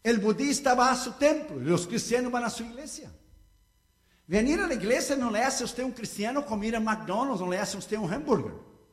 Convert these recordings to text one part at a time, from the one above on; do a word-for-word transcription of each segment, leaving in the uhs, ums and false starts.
El budista va a su templo y los cristianos van a su iglesia. Venir a la iglesia no le hace a usted un cristiano, comer a McDonald's no le hace a usted un hamburger.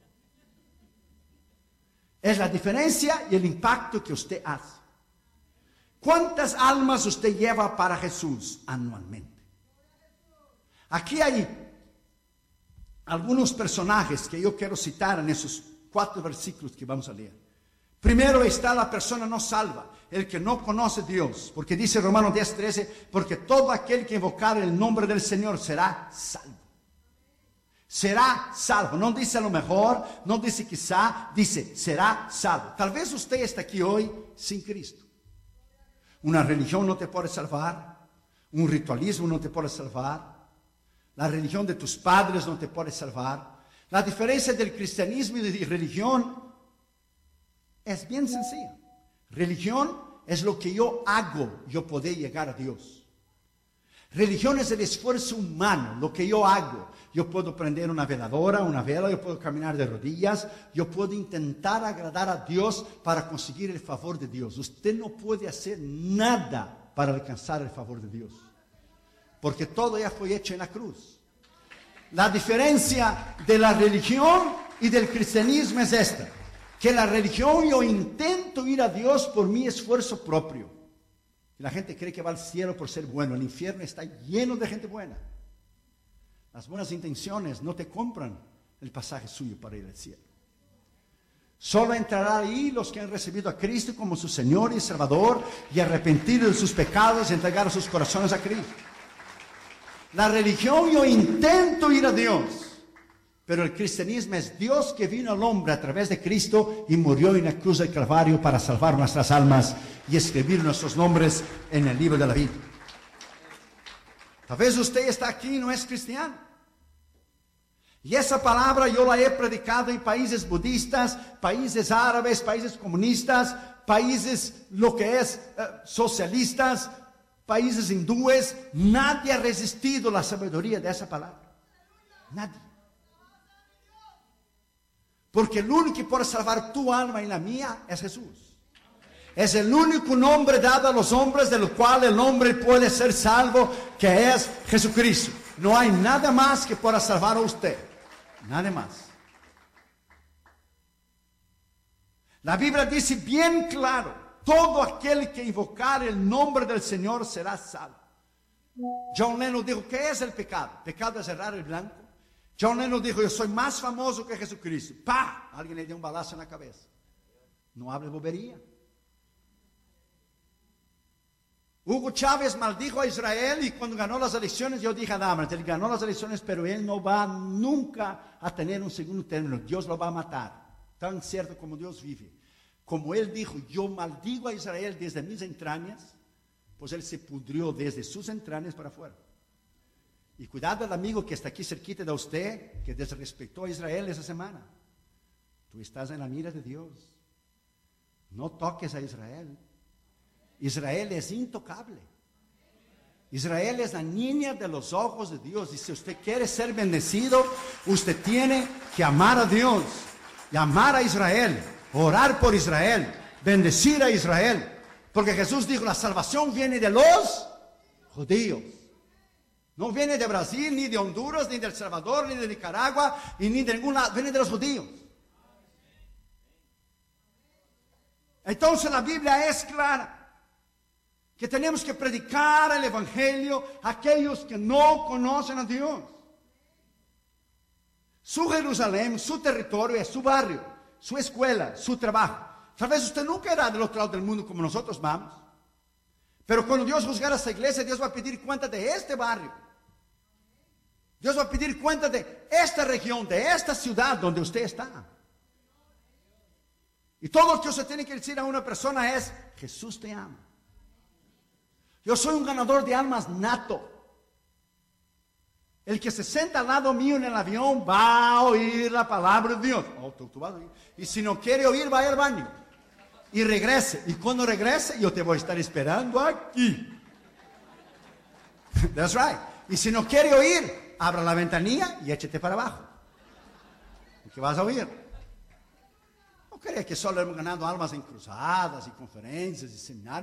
Es la diferencia y el impacto que usted hace. ¿Cuántas almas usted lleva para Jesús anualmente? Aquí hay algunos personajes que yo quiero citar en esos cuatro versículos que vamos a leer. Primero está la persona no salva, el que no conoce a Dios, porque dice Romanos diez, trece, porque todo aquel que invocar el nombre del Señor será salvo. Será salvo, no dice a lo mejor, no dice quizá, dice será salvo. Tal vez usted está aquí hoy sin Cristo. Una religión no te puede salvar, un ritualismo no te puede salvar, la religión de tus padres no te puede salvar. La diferencia del cristianismo y de religión es bien sencilla. Religión es lo que yo hago, yo poder llegar a Dios. Religión es el esfuerzo humano, lo que yo hago. Yo puedo prender una veladora, una vela, yo puedo caminar de rodillas, yo puedo intentar agradar a Dios para conseguir el favor de Dios. Usted no puede hacer nada para alcanzar el favor de Dios, porque todo ya fue hecho en la cruz. La diferencia de la religión y del cristianismo es esta, que la religión yo intento ir a Dios por mi esfuerzo propio. Y la gente cree que va al cielo por ser bueno. El infierno está lleno de gente buena. Las buenas intenciones no te compran el pasaje suyo para ir al cielo. Solo entrarán ahí los que han recibido a Cristo como su Señor y Salvador y arrepentido de sus pecados y entregar sus corazones a Cristo. La religión yo intento ir a Dios, pero el cristianismo es Dios que vino al hombre a través de Cristo y murió en la cruz del Calvario para salvar nuestras almas y escribir nuestros nombres en el libro de la vida. Tal vez usted está aquí y no es cristiano. Y esa palabra yo la he predicado en países budistas, países árabes, países comunistas, países lo que es eh, socialistas, países hindúes. Nadie ha resistido la sabiduría de esa palabra. Nadie. Porque el único que puede salvar tu alma y la mía es Jesús. Es el único nombre dado a los hombres del cual el hombre puede ser salvo, que es Jesucristo. No hay nada más que pueda salvar a usted. Nada más. La Biblia dice bien claro, todo aquel que invocar el nombre del Señor será salvo. John Lennon dijo, ¿qué es el pecado? Pecado es errar el blanco. John Lennon dijo, yo soy más famoso que Jesucristo. ¡Pah! Alguien le dio un balazo en la cabeza. No hable bobería. Hugo Chávez maldijo a Israel y cuando ganó las elecciones, yo dije a Dahmer, él ganó las elecciones, pero él no va nunca a tener un segundo término. Dios lo va a matar. Tan cierto como Dios vive. Como él dijo, yo maldigo a Israel desde mis entrañas, pues él se pudrió desde sus entrañas para afuera. Y cuidado al amigo que está aquí cerquita de usted, que desrespetó a Israel esa semana. Tú estás en la mira de Dios. No toques a Israel. Israel es intocable. Israel es la niña de los ojos de Dios. Y si usted quiere ser bendecido, usted tiene que amar a Dios y amar a Israel, orar por Israel, bendecir a Israel. Porque Jesús dijo, la salvación viene de los judíos. No viene de Brasil, ni de Honduras, ni de El Salvador, ni de Nicaragua, y ni de ningún lado. Viene de los judíos. Entonces la Biblia es clara. Que tenemos que predicar el evangelio a aquellos que no conocen a Dios. Su Jerusalén, su territorio es su barrio, su escuela, su trabajo. Tal vez usted nunca era del otro lado del mundo como nosotros vamos. Pero cuando Dios juzgará a esta iglesia, Dios va a pedir cuenta de este barrio. Dios va a pedir cuenta de esta región, de esta ciudad donde usted está. Y todo lo que usted tiene que decir a una persona es, Jesús te ama. Yo soy un ganador de almas nato. El que se sienta al lado mío en el avión va a oír la palabra de Dios. Oh, tú, tú vas a oír. Y si no quiere oír, vaya al baño. Y regrese. Y cuando regrese, yo te voy a estar esperando aquí. That's right. Y si no quiere oír, abra la ventanilla y échate para abajo. ¿Qué vas a oír? No creas que solo hemos ganado almas en cruzadas y conferencias y seminarios.